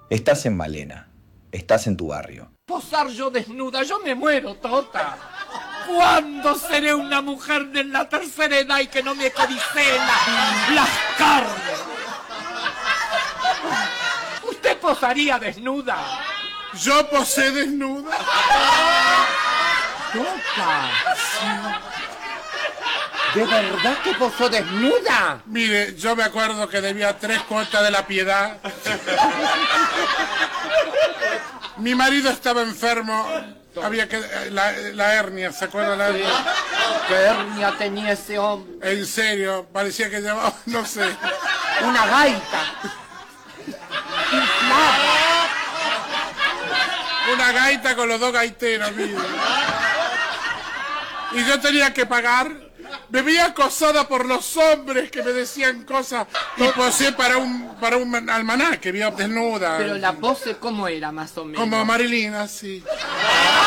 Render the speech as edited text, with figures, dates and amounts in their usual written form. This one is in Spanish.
Estás en Malena. Estás en tu barrio. Posar yo desnuda, yo me muero, Tota. ¿Cuándo seré una mujer de la tercera edad y que no me codiceen las carnes? ¿Usted posaría desnuda? Yo posé desnuda. Tota. ¿De verdad que posó desnuda? Mire, yo me acuerdo que debía 3 cuotas de la piedad. Mi marido estaba enfermo. Había que... La hernia, ¿se acuerda la hernia? ¿Qué hernia tenía ese hombre? En serio, parecía que llevaba, no sé. Una gaita. Inflada. Una gaita con los 2 gaiteros, mire. Y yo tenía que pagar. Me vi acosada por los hombres que me decían cosas y posé para un almanaque, vi desnuda. Pero la pose, ¿cómo era, más o menos? Como Marilyn, así.